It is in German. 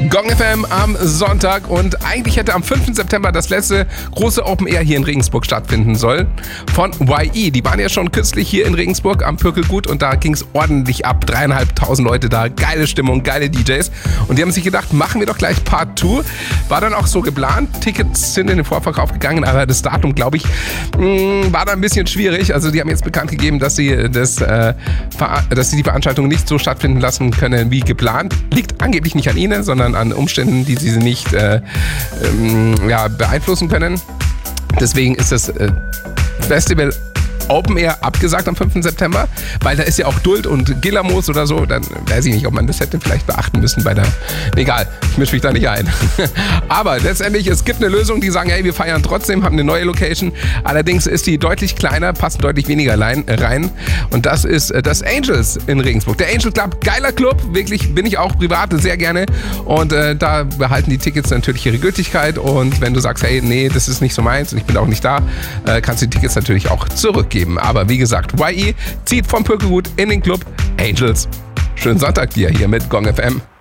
Gong FM am Sonntag und eigentlich hätte am 5. September das letzte große Open Air hier in Regensburg stattfinden sollen von YE. Die waren ja schon kürzlich hier in Regensburg am Pökelgut und da ging es ordentlich ab. 3.500 Leute da, geile Stimmung, geile DJs und die haben sich gedacht, machen wir doch gleich Part 2. War dann auch so geplant, Tickets sind in den Vorverkauf gegangen, aber das Datum, glaube ich, war da ein bisschen schwierig. Also die haben jetzt bekannt gegeben, dass sie die Veranstaltung nicht so stattfinden lassen können wie geplant. Liegt angeblich nicht an ihnen, sondern an Umständen, die sie nicht beeinflussen können. Deswegen ist das Festival Open Air abgesagt am 5. September, weil da ist ja auch Duld und Gillermoos oder so, dann weiß ich nicht, ob man das hätte vielleicht beachten müssen bei der... Egal, ich mische mich da nicht ein. Aber letztendlich, es gibt eine Lösung, die sagen, hey, wir feiern trotzdem, haben eine neue Location. Allerdings ist die deutlich kleiner, passen deutlich weniger rein. Und das ist das Angels in Regensburg. Der Angel Club, geiler Club, wirklich, bin ich auch privat sehr gerne. Und da behalten die Tickets natürlich ihre Gültigkeit. Und wenn du sagst, hey, nee, das ist nicht so meins und ich bin auch nicht da, kannst du die Tickets natürlich auch zurückgeben. Aber wie gesagt, YE zieht vom Pökelgut in den Club Angels. Schönen Sonntag dir hier mit Gong FM.